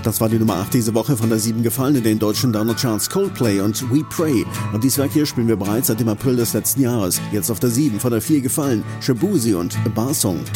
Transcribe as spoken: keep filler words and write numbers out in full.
Das war die Nummer acht diese Woche, von der sieben gefallen in den deutschen Download-Charts Coldplay und We Pray. Und dieses Werk hier spielen wir bereits seit dem April des letzten Jahres. Jetzt auf der sieben, von der vier gefallen Shaboozey und A Bar Song